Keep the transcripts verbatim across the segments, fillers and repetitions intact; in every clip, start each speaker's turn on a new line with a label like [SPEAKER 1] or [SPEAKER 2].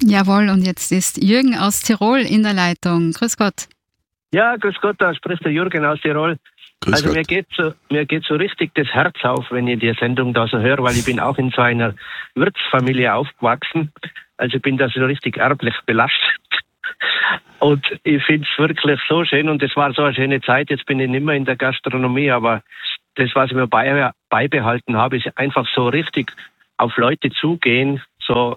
[SPEAKER 1] Jawohl, und jetzt ist Jürgen aus Tirol in der Leitung. Grüß Gott.
[SPEAKER 2] Ja, grüß Gott, da spricht der Jürgen aus Tirol.
[SPEAKER 3] Grüß
[SPEAKER 2] also
[SPEAKER 3] Gott.
[SPEAKER 2] mir geht so, mir geht so richtig das Herz auf, wenn ich die Sendung da so höre, weil ich bin auch in so einer Wirtsfamilie aufgewachsen. Also ich bin da so richtig erblich belastet. Und ich finde es wirklich so schön und es war so eine schöne Zeit. Jetzt bin ich nicht mehr in der Gastronomie, aber das, was ich mir bei, beibehalten habe, ist einfach so richtig auf Leute zugehen. So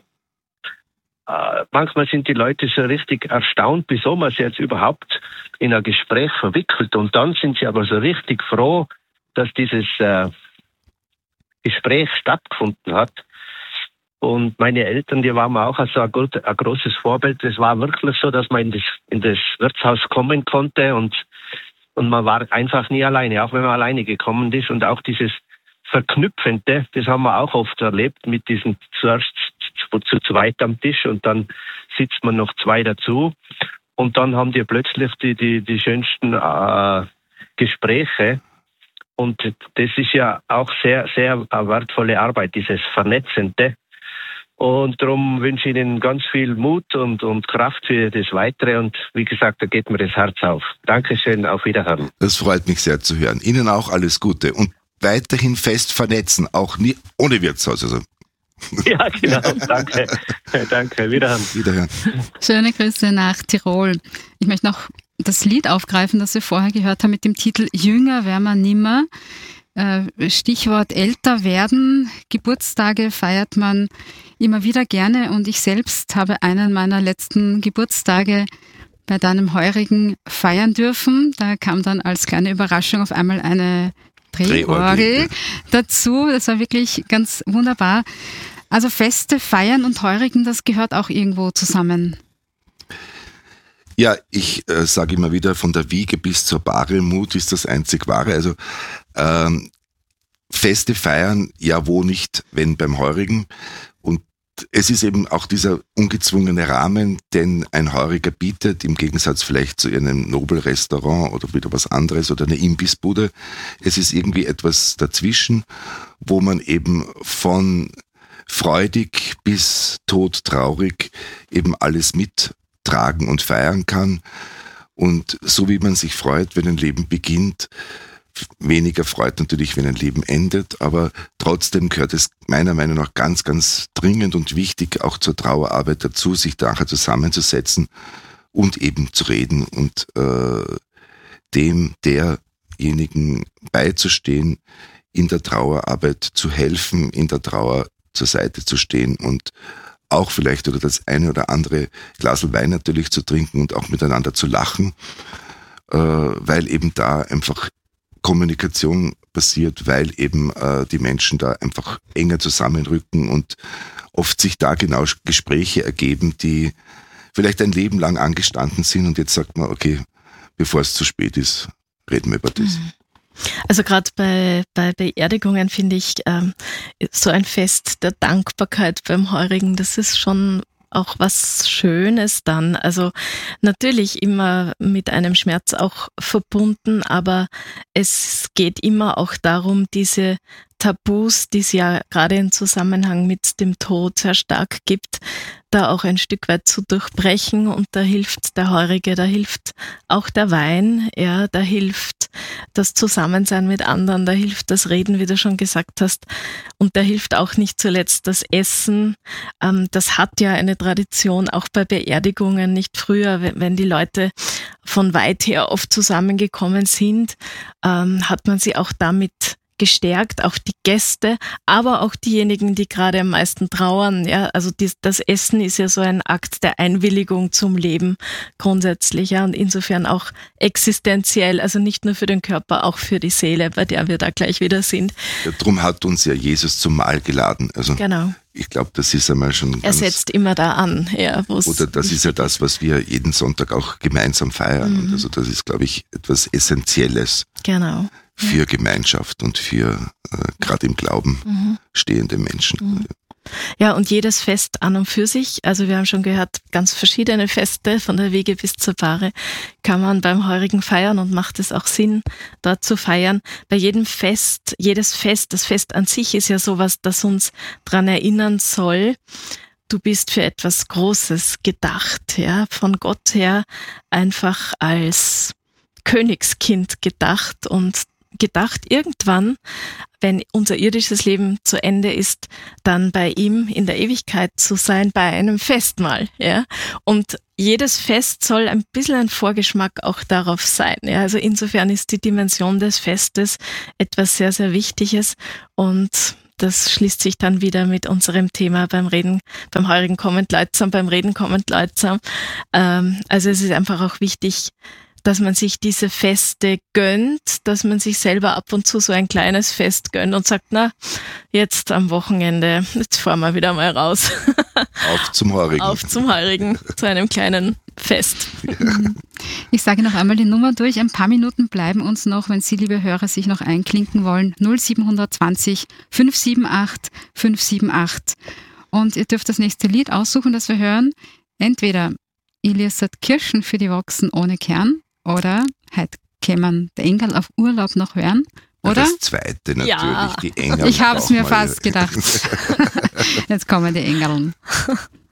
[SPEAKER 2] äh, manchmal sind die Leute so richtig erstaunt, wieso man sie jetzt überhaupt in ein Gespräch verwickelt. Und dann sind sie aber so richtig froh, dass dieses äh, Gespräch stattgefunden hat. Und meine Eltern, die waren mir auch also ein, gut, ein großes Vorbild. Es war wirklich so, dass man in das, in das Wirtshaus kommen konnte und, und man war einfach nie alleine, auch wenn man alleine gekommen ist. Und auch dieses Verknüpfende, das haben wir auch oft erlebt mit diesen zuerst zu, zu zweit am Tisch und dann sitzt man noch zwei dazu. Und dann haben die plötzlich die, die, die schönsten äh, Gespräche. Und das ist ja auch sehr, sehr eine wertvolle Arbeit, dieses Vernetzende. Und darum wünsche ich Ihnen ganz viel Mut und, und Kraft für das Weitere. Und wie gesagt, da geht mir das Herz auf. Dankeschön, auf Wiederhören.
[SPEAKER 3] Das freut mich sehr zu hören. Ihnen auch alles Gute. Und weiterhin fest vernetzen, auch nie ohne Wirtshaus. Also.
[SPEAKER 2] Ja, genau. Danke. Danke. Wiederhören.
[SPEAKER 3] Wiederhören.
[SPEAKER 1] Schöne Grüße nach Tirol. Ich möchte noch das Lied aufgreifen, das wir vorher gehört haben mit dem Titel Jünger wär man nimmer. Stichwort älter werden. Geburtstage feiert man immer wieder gerne und ich selbst habe einen meiner letzten Geburtstage bei deinem Heurigen feiern dürfen. Da kam dann als kleine Überraschung auf einmal eine Drehorgel dazu. Das war wirklich ganz wunderbar. Also Feste, Feiern und Heurigen, das gehört auch irgendwo zusammen.
[SPEAKER 3] Ja, ich äh, sage immer wieder, von der Wiege bis zur Bahre, Mut ist das einzig Wahre. Also ähm, Feste feiern, ja wo nicht, wenn beim Heurigen. Und es ist eben auch dieser ungezwungene Rahmen, den ein Heuriger bietet, im Gegensatz vielleicht zu einem Nobelrestaurant oder wieder was anderes oder eine Imbissbude. Es ist irgendwie etwas dazwischen, wo man eben von freudig bis todtraurig eben alles mittragen und feiern kann. Und so wie man sich freut, wenn ein Leben beginnt, weniger freut natürlich, wenn ein Leben endet, aber trotzdem gehört es meiner Meinung nach ganz, ganz dringend und wichtig auch zur Trauerarbeit dazu, sich nachher zusammenzusetzen und eben zu reden und äh, dem, derjenigen beizustehen, in der Trauerarbeit zu helfen, in der Trauer zur Seite zu stehen und auch vielleicht oder das eine oder andere Glas Wein natürlich zu trinken und auch miteinander zu lachen, äh, weil eben da einfach Kommunikation passiert, weil eben äh, die Menschen da einfach enger zusammenrücken und oft sich da genau Gespräche ergeben, die vielleicht ein Leben lang angestanden sind und jetzt sagt man, okay, bevor es zu spät ist, reden wir über das.
[SPEAKER 4] Also gerade bei, bei Beerdigungen finde ich ähm, so ein Fest der Dankbarkeit beim Heurigen, das ist schon auch was Schönes dann. Also natürlich immer mit einem Schmerz auch verbunden, aber es geht immer auch darum, diese Tabus, die es ja gerade im Zusammenhang mit dem Tod sehr stark gibt, da auch ein Stück weit zu durchbrechen und da hilft der Heurige, da hilft auch der Wein, ja, da hilft das Zusammensein mit anderen, da hilft das Reden, wie du schon gesagt hast, und da hilft auch nicht zuletzt das Essen. Ähm, das hat ja eine Tradition, auch bei Beerdigungen, nicht früher, wenn die Leute von weit her oft zusammengekommen sind, ähm, hat man sie auch damit gestärkt, auch die Gäste, aber auch diejenigen, die gerade am meisten trauern. Ja, also dies, das Essen ist ja so ein Akt der Einwilligung zum Leben grundsätzlich, ja, und insofern auch existenziell, also nicht nur für den Körper, auch für die Seele, bei der wir da gleich wieder sind.
[SPEAKER 3] Ja, drum hat uns ja Jesus zum Mahl geladen. Also
[SPEAKER 4] genau.
[SPEAKER 3] Ich glaube, das ist einmal schon
[SPEAKER 4] Er setzt immer da an. Ja,
[SPEAKER 3] oder das ist ja das, was wir jeden Sonntag auch gemeinsam feiern. Mhm. Und also das ist, glaube ich, etwas Essentielles.
[SPEAKER 4] Genau.
[SPEAKER 3] Für
[SPEAKER 4] ja.
[SPEAKER 3] Gemeinschaft und für äh, gerade im Glauben mhm. stehende Menschen.
[SPEAKER 4] Mhm. Ja, und jedes Fest an und für sich, also wir haben schon gehört, ganz verschiedene Feste, von der Wiege bis zur Bahre, kann man beim Heurigen feiern und macht es auch Sinn, dort zu feiern. Bei jedem Fest, jedes Fest, das Fest an sich ist ja sowas, das uns dran erinnern soll, du bist für etwas Großes gedacht, ja, von Gott her einfach als Königskind gedacht und gedacht, irgendwann, wenn unser irdisches Leben zu Ende ist, dann bei ihm in der Ewigkeit zu sein, bei einem Festmahl, ja. Und jedes Fest soll ein bisschen ein Vorgeschmack auch darauf sein, ja. Also insofern ist die Dimension des Festes etwas sehr, sehr Wichtiges und das schließt sich dann wieder mit unserem Thema beim Reden, beim heurigen kommend Leutsam, beim Reden kommend Leutsam. Ähm, also es ist einfach auch wichtig, dass man sich diese Feste gönnt, dass man sich selber ab und zu so ein kleines Fest gönnt und sagt, na, jetzt am Wochenende, jetzt fahren wir wieder mal raus.
[SPEAKER 3] Auf zum Heurigen.
[SPEAKER 4] Auf zum Heurigen, zu einem kleinen Fest.
[SPEAKER 1] Ich sage noch einmal die Nummer durch. Ein paar Minuten bleiben uns noch, wenn Sie, liebe Hörer, sich noch einklinken wollen. null sieben zwei null fünf sieben acht fünf sieben acht. Und ihr dürft das nächste Lied aussuchen, das wir hören. Entweder Eliasat Kirschen für die Wachsen ohne Kern oder heute kämen der Engel auf Urlaub noch hören. Oder?
[SPEAKER 3] Das zweite natürlich,
[SPEAKER 4] ja.
[SPEAKER 3] die Engel.
[SPEAKER 1] Ich habe es mir
[SPEAKER 3] mal.
[SPEAKER 1] fast gedacht. Jetzt kommen die Engeln.